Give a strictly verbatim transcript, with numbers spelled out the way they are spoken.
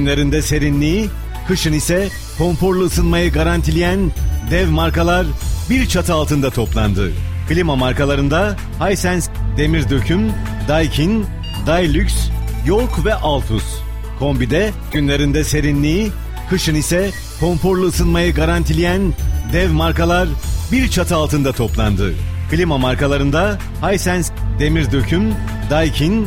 Günlerinde serinliği, kışın ise konforlu ısınmayı garantileyen dev markalar bir çatı altında toplandı. Klima markalarında Hisense, Demir Döküm, Daikin, Dilux, York ve Altus. Kombide günlerinde serinliği, kışın ise konforlu ısınmayı garantileyen dev markalar bir çatı altında toplandı. Klima markalarında Hisense, Demir Döküm, Daikin,